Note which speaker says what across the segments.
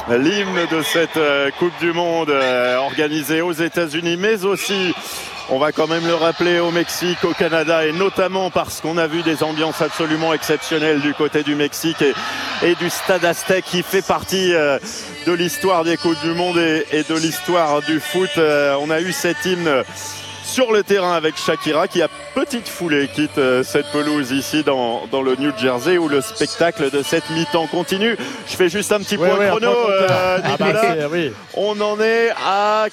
Speaker 1: l'hymne de cette Coupe du Monde organisée aux États-Unis, mais aussi, on va quand même le rappeler, au Mexique, au Canada, et notamment parce qu'on a vu des ambiances absolument exceptionnelles du côté du Mexique et du Stade Aztec, qui fait partie de l'histoire des Coupes du Monde et de l'histoire du foot. On a eu cet hymne sur le terrain avec Shakira qui, à petite foulée, quitte cette pelouse ici dans le New Jersey, où le spectacle de cette mi-temps continue. Je fais juste un petit point chrono, Nicolas. Oui. On en est à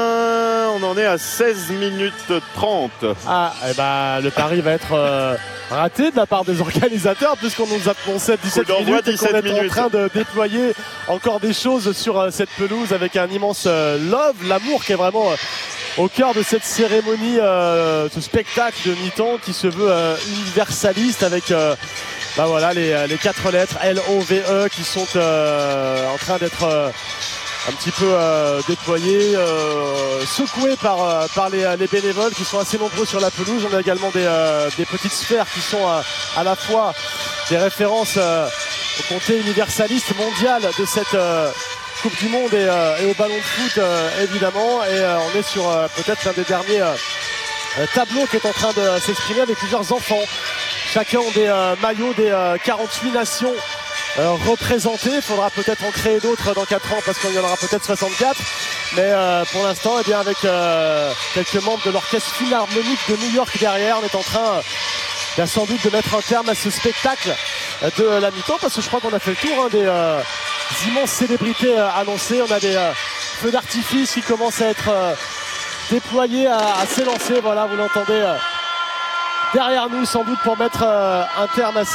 Speaker 1: 16 minutes 30.
Speaker 2: Le pari va être raté de la part des organisateurs, puisqu'on nous a annoncé 17 minutes et qu'on est en train de déployer encore des choses sur cette pelouse avec un immense love, l'amour qui est vraiment au cœur de cette cérémonie, ce spectacle de mi-temps qui se veut universaliste avec les 4 lettres L-O-V-E qui sont en train d'être un petit peu déployées, secouées par les bénévoles qui sont assez nombreux sur la pelouse. On a également des petites sphères qui sont à la fois des références au comté universaliste mondial de cette Coupe du Monde et au ballon de foot évidemment, et on est sur peut-être l'un des derniers tableaux qui est en train de s'exprimer avec plusieurs enfants. Chacun ont des maillots des 48 nations représentées. Il faudra peut-être en créer d'autres dans 4 ans parce qu'il y en aura peut-être 64, mais pour l'instant avec quelques membres de l'orchestre philharmonique de New York derrière, on est en train sans doute de mettre un terme à ce spectacle de la mi-temps, parce que je crois qu'on a fait le tour des immenses célébrités annoncées. On a des feux d'artifice qui commencent à être déployés, à s'élancer. Voilà, vous l'entendez derrière nous, sans doute pour mettre un terme à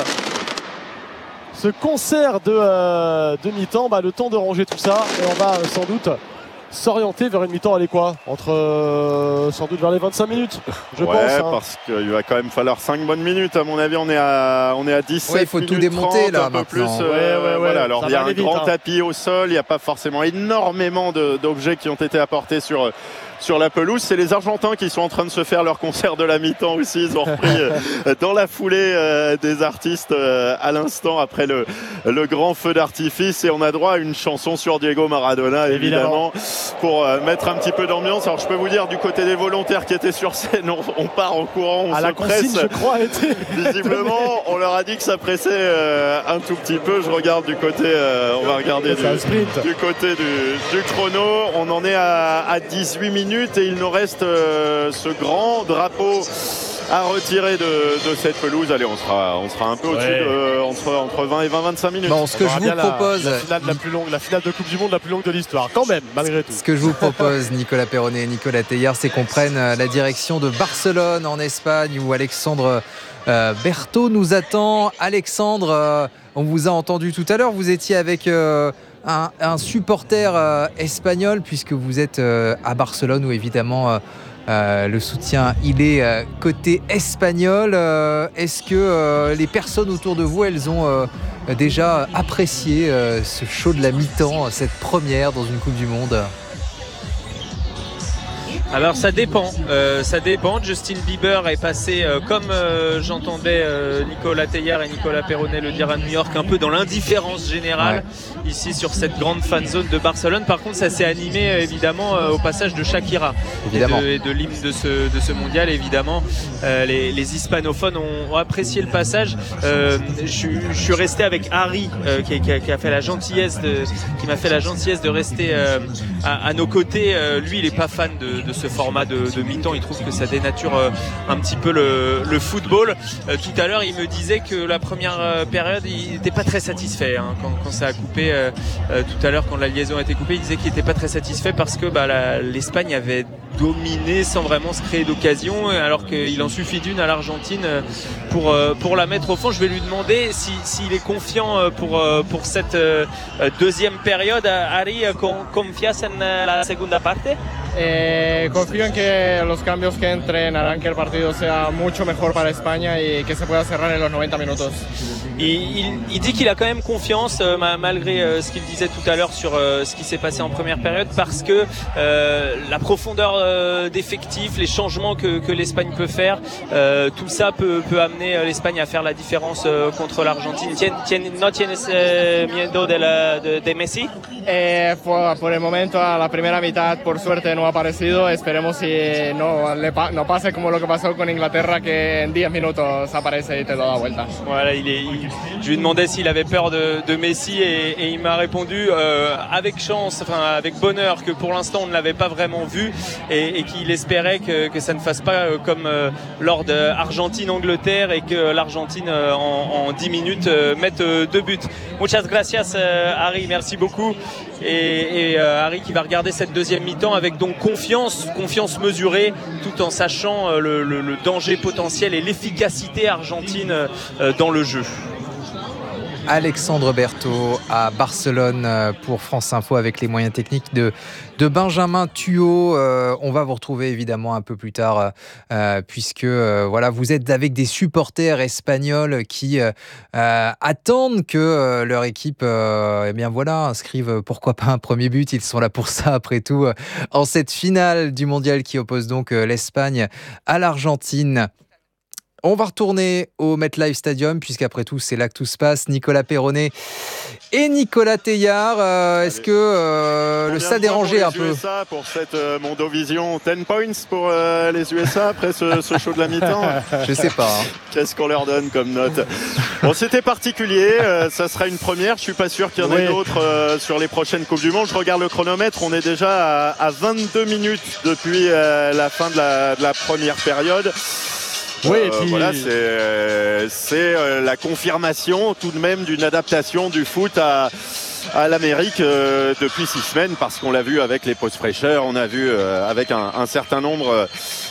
Speaker 2: ce concert de mi-temps. Le temps de ranger tout ça, et on va sans doute s'orienter vers une mi-temps. Allez, quoi, sans doute vers les 25 minutes, je pense.
Speaker 1: Parce qu'il va quand même falloir 5 bonnes minutes. À mon avis, on est à 17
Speaker 3: il faut
Speaker 1: minutes
Speaker 3: tout démonter
Speaker 1: 30,
Speaker 3: là
Speaker 1: un peu
Speaker 3: maintenant.
Speaker 1: plus. Voilà. Alors il y a un grand
Speaker 2: vite,
Speaker 1: tapis au sol. Il n'y a pas forcément énormément d'objets qui ont été apportés sur la pelouse. C'est les Argentins qui sont en train de se faire leur concert de la mi-temps aussi. Ils ont repris dans la foulée des artistes à l'instant après le grand feu d'artifice, et on a droit à une chanson sur Diego Maradona évidemment pour mettre un petit peu d'ambiance. Alors je peux vous dire, du côté des volontaires qui étaient sur scène, on part en courant, on se presse.
Speaker 2: Je crois,
Speaker 1: visiblement on leur a dit que ça pressait un tout petit peu. Je regarde du côté, on va regarder du côté du chrono. On en est à 18 minutes et il nous reste ce grand drapeau à retirer de cette pelouse. Allez, on sera un peu au-dessus entre 20 et 25 minutes.
Speaker 3: Ce que je vous propose,
Speaker 2: la finale la finale de Coupe du Monde la plus longue de l'histoire, quand même, malgré tout.
Speaker 3: Ce que je vous propose, Nicolas Perronnet et Nicolas Teilhard, c'est qu'on prenne la direction de Barcelone en Espagne, où Alexandre Berthaud nous attend. Alexandre, on vous a entendu tout à l'heure, vous étiez avec un supporter espagnol, puisque vous êtes à Barcelone, où évidemment le soutien il est côté espagnol. Est-ce que les personnes autour de vous, elles ont déjà apprécié ce show de la mi-temps, cette première dans une Coupe du Monde?
Speaker 4: Alors ça dépend. Justin Bieber est passé, comme j'entendais Nicolas Teilhard et Nicolas Perronnet le dire à New York, un peu dans l'indifférence générale ici sur cette grande fan zone de Barcelone. Par contre, ça s'est animé évidemment au passage de Shakira et de l'hymne de ce mondial. Évidemment, les hispanophones ont apprécié le passage. Je suis resté avec Harry qui m'a fait la gentillesse de rester à nos côtés. Lui, il est pas fan de ce format de mi-temps. Il trouve que ça dénature un petit peu le football. Tout à l'heure, il me disait que la première période, il n'était pas très satisfait quand ça a coupé. Tout à l'heure, quand la liaison a été coupée, il disait qu'il n'était pas très satisfait parce que l'Espagne avait dominé sans vraiment se créer d'occasion, alors qu'il en suffit d'une à l'Argentine pour la mettre au fond. Je vais lui demander s'il est confiant pour cette deuxième période. Ari, ¿confías en la segunda parte?
Speaker 5: Confío en que los cambios que entren harán que el partido sea mucho mejor para España y que se pueda cerrar en los 90 minutos.
Speaker 4: il dit qu'il a quand même confiance malgré ce qu'il disait tout à l'heure sur ce qui s'est passé en première période, parce que la profondeur d'effectifs, les changements que l'Espagne peut faire, tout ça peut amener l'Espagne à faire la différence contre l'Argentine. ¿No tienes miedo de Messi?
Speaker 5: Por el momento, a la primera mitad, por suerte, no ha aparecido. Esperemos si no pase como lo que pasó con Inglaterra, que en 10 minutos aparece y te da la vuelta.
Speaker 4: Voilà, je lui demandais s'il avait peur de Messi et il m'a répondu avec chance, enfin avec bonheur, que pour l'instant on ne l'avait pas vraiment vu et qu'il espérait que ça ne fasse pas comme lors d'Argentine-Angleterre et que l'Argentine en 10 minutes mette 2 buts. Muchas gracias Harry, merci beaucoup. Et Harry qui va regarder cette deuxième mi-temps avec donc confiance mesurée, tout en sachant le danger potentiel et l'efficacité argentine dans le jeu.
Speaker 3: Alexandre Berthaud à Barcelone pour France Info avec les moyens techniques de Benjamin Thuot. On va vous retrouver évidemment un peu plus tard puisque voilà, vous êtes avec des supporters espagnols qui attendent que leur équipe inscrive pourquoi pas un premier but. Ils sont là pour ça après tout en cette finale du mondial qui oppose donc l'Espagne à l'Argentine. On va retourner au MetLife Stadium puisqu'après tout c'est là que tout se passe. Nicolas Perronnet et Nicolas Teillard, est-ce que le stade est rangé un peu
Speaker 1: pour cette Mondovision 10 points pour les USA après ce show de la mi-temps?
Speaker 3: Je sais pas.
Speaker 1: Qu'est-ce qu'on leur donne comme note? Bon, c'était particulier, ça sera une première. Je suis pas sûr qu'il y en ait d'autres sur les prochaines Coupes du Monde. Je regarde le chronomètre, on est déjà à 22 minutes depuis la fin de la première période.
Speaker 2: Oui, et puis...
Speaker 1: voilà, c'est la confirmation tout de même d'une adaptation du foot à l'Amérique depuis 6 semaines, parce qu'on l'a vu avec les pauses fraîcheurs, on a vu avec un certain nombre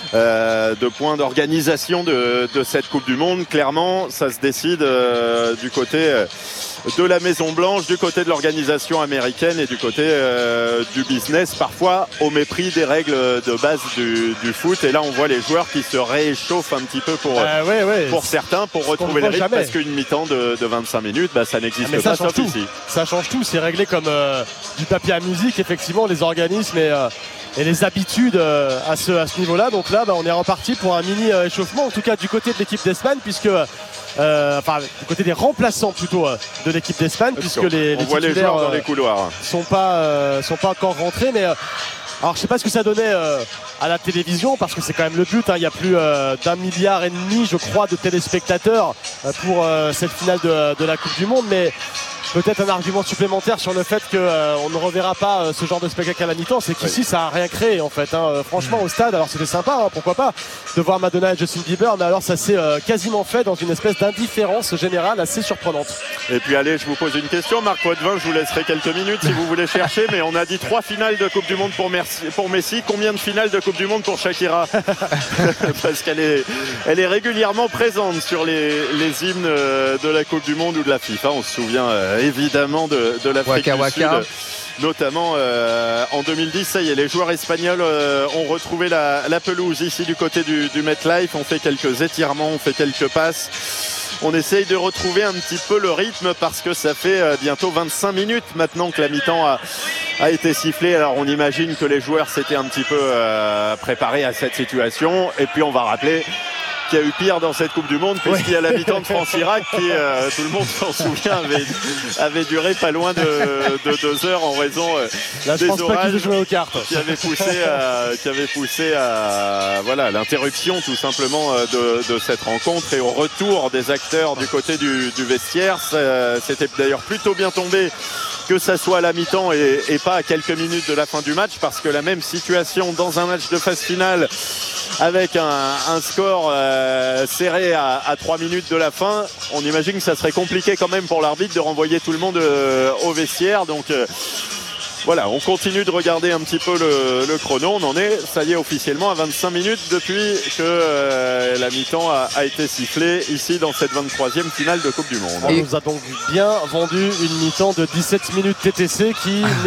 Speaker 1: de points d'organisation de cette Coupe du Monde. Clairement, ça se décide du côté de la Maison Blanche, du côté de l'organisation américaine et du côté du business, parfois au mépris des règles de base du foot. Et là on voit les joueurs qui se réchauffent un petit peu pour certains, pour retrouver le rythme, parce qu'une mi-temps de 25 minutes, ça n'existe pas sauf ici.
Speaker 2: Ça change tout, c'est réglé comme du papier à musique, effectivement, les organismes et les habitudes à ce niveau-là. Donc là, on est reparti pour un mini échauffement, en tout cas du côté de l'équipe d'Espagne, puisque du côté des remplaçants plutôt de l'équipe d'Espagne, puisque les
Speaker 1: voit les joueurs dans les couloirs
Speaker 2: sont pas encore rentrés. Mais alors je sais pas ce que ça donnait à la télévision, parce que c'est quand même le but, il y a plus d'1,5 milliard je crois de téléspectateurs pour cette finale de la Coupe du Monde, mais peut-être un argument supplémentaire sur le fait qu'on ne reverra pas ce genre de spectacle à la mi-temps, c'est qu'ici ça n'a rien créé en fait. Franchement, au stade, alors c'était sympa, pourquoi pas, de voir Madonna et Justin Bieber, mais alors ça s'est quasiment fait dans une espèce d'indifférence générale assez surprenante.
Speaker 1: Et puis allez, je vous pose une question, Marc Poitvin, je vous laisserai quelques minutes si vous voulez chercher, mais on a dit 3 finales de Coupe du Monde pour Messi. Combien de finales de Coupe du Monde pour Shakira? Parce qu'elle est régulièrement présente sur les hymnes de la Coupe du Monde ou de la FIFA. On se souvient évidemment de l'Afrique du Sud, notamment en 2010. Ça y est, les joueurs espagnols ont retrouvé la pelouse ici du côté du MetLife. On fait quelques étirements, on fait quelques passes. On essaye de retrouver un petit peu le rythme, parce que ça fait bientôt 25 minutes maintenant que la mi-temps a été sifflée. Alors on imagine que les joueurs s'étaient un petit peu préparés à cette situation. Et puis on va rappeler qu'il y a eu pire dans cette Coupe du Monde, puisqu'il y a la mi-temps de France-Irak qui, tout le monde s'en souvient, avait duré pas loin de 2 heures en raison des orages qui avaient poussé à l'interruption tout simplement de cette rencontre et au retour des acteurs du côté du vestiaire. C'était d'ailleurs plutôt bien tombé que ça soit à la mi-temps et pas à quelques minutes de la fin du match, parce que la même situation dans un match de phase finale avec un score serré à 3 minutes de la fin, on imagine que ça serait compliqué quand même pour l'arbitre de renvoyer tout le monde au vestiaire. Donc voilà, on continue de regarder un petit peu le chrono. On en est, ça y est, officiellement à 25 minutes depuis que la mi-temps a été sifflée ici dans cette 23e finale de Coupe du Monde.
Speaker 2: On nous a donc bien vendu une mi-temps de 17 minutes TTC qui